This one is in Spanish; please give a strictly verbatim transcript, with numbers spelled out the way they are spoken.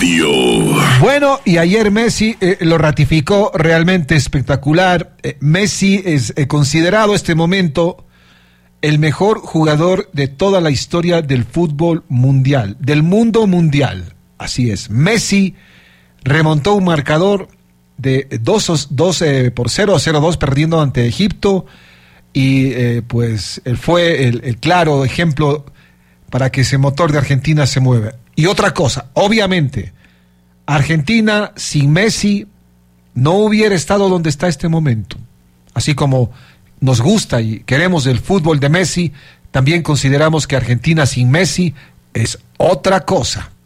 Radio. Bueno, y ayer Messi eh, lo ratificó, realmente espectacular. Eh, Messi es eh, considerado este momento el mejor jugador de toda la historia del fútbol mundial, del mundo mundial. Así es, Messi remontó un marcador de dos por cero, cero dos perdiendo ante Egipto, y eh, pues él fue el, el claro ejemplo para que ese motor de Argentina se mueva. Y otra cosa, obviamente, Argentina sin Messi no hubiera estado donde está este momento. Así como nos gusta y queremos el fútbol de Messi, también consideramos que Argentina sin Messi es otra cosa.